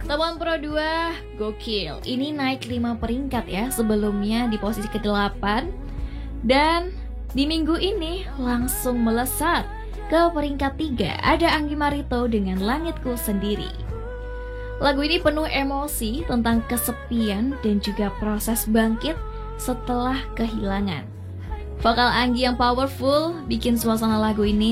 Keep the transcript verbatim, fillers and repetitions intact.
Temuan Pro dua gokil. Ini naik lima peringkat ya, sebelumnya di posisi kedelapan. Dan di minggu ini langsung melesat ke peringkat tiga. Ada Anggi Marito dengan Langitku Sendiri. Lagu ini penuh emosi tentang kesepian dan juga proses bangkit setelah kehilangan. Vokal Anggi yang powerful bikin suasana lagu ini